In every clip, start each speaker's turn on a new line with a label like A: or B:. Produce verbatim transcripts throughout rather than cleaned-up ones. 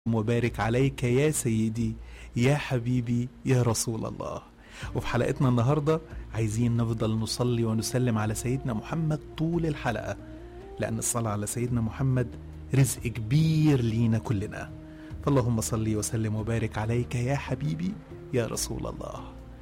A: وبارك عليك يا سيدي يا حبيبي يا رسول الله. وفي حلقتنا النهاردة عايزين نفضل نصلي ونسلم على سيدنا محمد طول الحلقة، لأن الصلاة على سيدنا محمد رزق كبير لينا كلنا. فاللهم صلي وسلم وبارك عليك يا حبيبي يا رسول الله.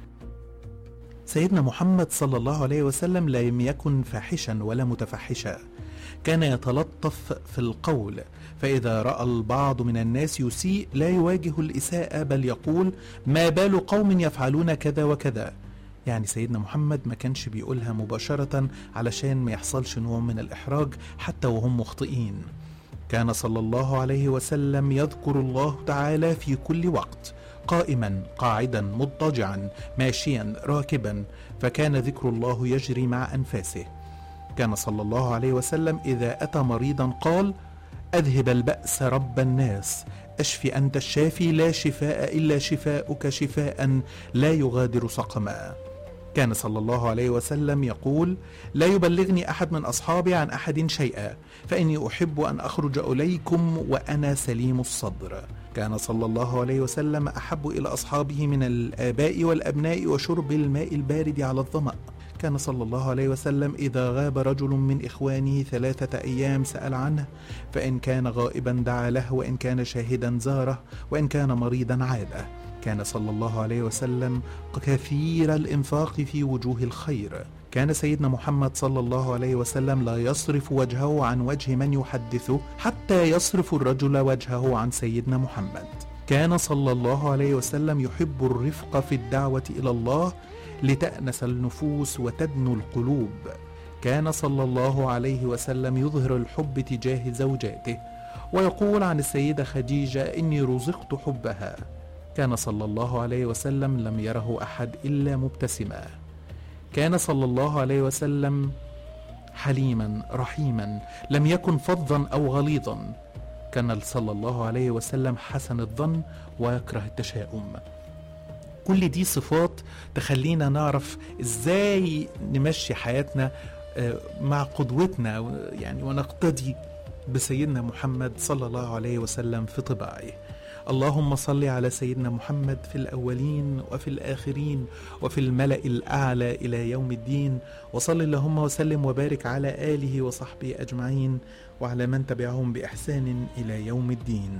A: سيدنا محمد صلى الله عليه وسلم لم يكن فاحشا ولا متفحشا، كان يتلطف في القول، فإذا رأى البعض من الناس يسيء لا يواجه الإساءة، بل يقول ما بال قوم يفعلون كذا وكذا. يعني سيدنا محمد ما كانش بيقولها مباشرة علشان ما يحصلش نوع من الإحراج حتى وهم مخطئين. كان صلى الله عليه وسلم يذكر الله تعالى في كل وقت، قائما قاعدا مضطجعا ماشيا راكبا، فكان ذكر الله يجري مع أنفاسه. كان صلى الله عليه وسلم إذا أتى مريضا قال أذهب البأس رب الناس، أشفي أنت الشافي لا شفاء إلا شفاؤك شفاء لا يغادر سقما. كان صلى الله عليه وسلم يقول لا يبلغني أحد من أصحابي عن أحد شيئا، فإني أحب أن أخرج إليكم وأنا سليم الصدر. كان صلى الله عليه وسلم أحب إلى أصحابه من الآباء والأبناء وشرب الماء البارد على الظمأ. كان صلى الله عليه وسلم إذا غاب رجل من إخوانه ثلاثة أيام سأل عنه، فإن كان غائبا دعا له، وإن كان شاهدا زاره، وإن كان مريضا عاده. كان صلى الله عليه وسلم كثير الإنفاق في وجوه الخير. كان سيدنا محمد صلى الله عليه وسلم لا يصرف وجهه عن وجه من يحدثه حتى يصرف الرجل وجهه عن سيدنا محمد. كان صلى الله عليه وسلم يحب الرفق في الدعوة إلى الله لتأنس النفوس وتدنو القلوب. كان صلى الله عليه وسلم يظهر الحب تجاه زوجاته، ويقول عن السيدة خديجة إني رزقت حبها. كان صلى الله عليه وسلم لم يره أحد إلا مبتسما. كان صلى الله عليه وسلم حليما رحيما، لم يكن فظا أو غليظا. كان صلى الله عليه وسلم حسن الظن ويكره التشاؤم. كل دي صفات تخلينا نعرف ازاي نمشي حياتنا مع قدوتنا، يعني ونقتدي بسيدنا محمد صلى الله عليه وسلم في طباعه. اللهم صل على سيدنا محمد في الأولين وفي الآخرين وفي الملأ الأعلى إلى يوم الدين، وصل اللهم وسلم وبارك على آله وصحبه أجمعين وعلى من تبعهم بإحسان إلى يوم الدين.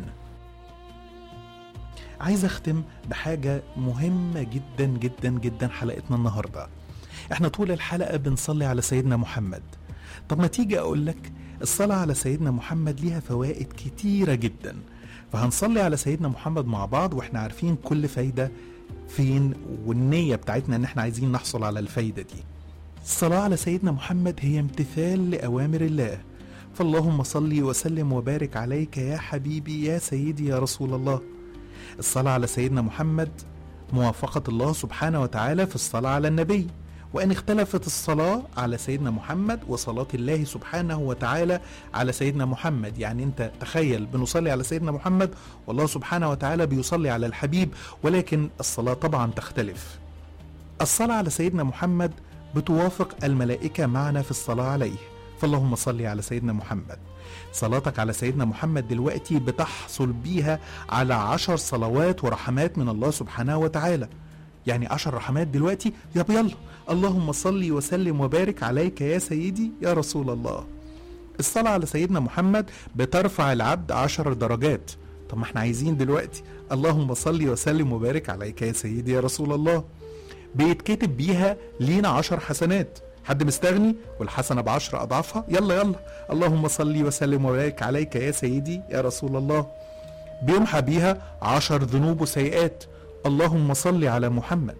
A: عايز أختم بحاجة مهمة جدا جدا جدا حلقتنا النهاردة. احنا طول الحلقة بنصلي على سيدنا محمد. طب ما تيجي أقول لك الصلاة على سيدنا محمد ليها فوائد كتيرة جدا، فهنصلي على سيدنا محمد مع بعض واحنا عارفين كل فايدة فين، والنية بتاعتنا ان احنا عايزين نحصل على الفايدة دي. الصلاة على سيدنا محمد هي امتثال لأوامر الله، فاللهم صلي وسلم وبارك عليك يا حبيبي يا سيدي يا رسول الله. الصلاة على سيدنا محمد موافقة الله سبحانه وتعالى في الصلاة على النبي، وأن اختلفت الصلاة على سيدنا محمد وصلاة الله سبحانه وتعالى على سيدنا محمد. يعني أنت تخيل بنصلي على سيدنا محمد والله سبحانه وتعالى بيصلي على الحبيب، ولكن الصلاة طبعا تختلف. الصلاة على سيدنا محمد بتوافق الملائكة معنا في الصلاة عليه، فاللهم صلي على سيدنا محمد. صلاتك على سيدنا محمد دلوقتي بتحصل بيها على عشر صلوات ورحمات من الله سبحانه وتعالى. يعني عشر رحمات دلوقتي، يلا يلا اللهم صلي وسلم وبارك عليك يا سيدي يا رسول الله. الصلاة على سيدنا محمد بترفع العبد عشر درجات. طب ما احنا عايزين دلوقتي اللهم صلي وسلم وبارك عليك يا سيدي يا رسول الله. بيتكتب بيها لينا عشر حسنات. حد مستغني والحسنة بعشر أضعافها؟ يلا يلا اللهم صلي وسلم وبارك عليك يا سيدي يا رسول الله. بيمحى بيها عشر ذنوب وسيئات. اللهم صل على محمد.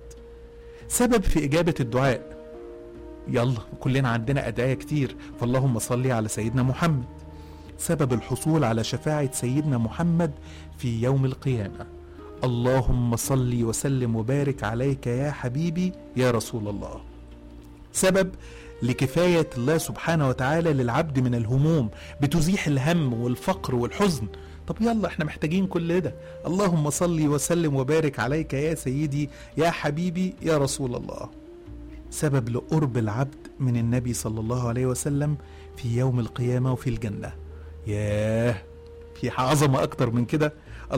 A: سبب في إجابة الدعاء، يلا كلنا عندنا أدعية كتير، فاللهم صل على سيدنا محمد. سبب الحصول على شفاعة سيدنا محمد في يوم القيامة، اللهم صل وسلم وبارك عليك يا حبيبي يا رسول الله. سبب لكفاية الله سبحانه وتعالى للعبد من الهموم، بتزيح الهم والفقر والحزن. طب يلا احنا محتاجين كل ده، اللهم صل وسلم وبارك عليك يا سيدي يا حبيبي يا رسول الله. سبب لقرب العبد من النبي صلى الله عليه وسلم في يوم القيامة وفي الجنة. ياه، في عظمة أكتر من كده؟